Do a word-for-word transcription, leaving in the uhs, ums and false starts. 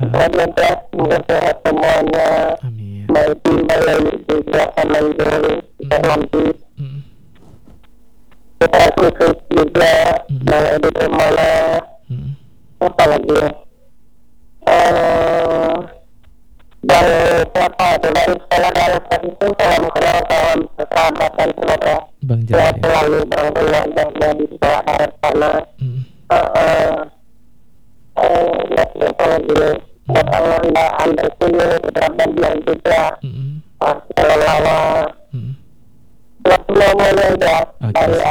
Semoga semoga sehat semuanya. Amin. Baik baik juga menjadi nanti. Kita khusus juga dari di mana apa lagi? Eh, dari siapa itu dari sekolah dari itu kalau kenal kawan persahabatan semoga Bang ya Jaya. selalu berkeluarga di sekolah Arab sana. Eh eh ya kalau dulu kalau anda anda sini beberapa dia juga kalau lama buat semuanya ya dari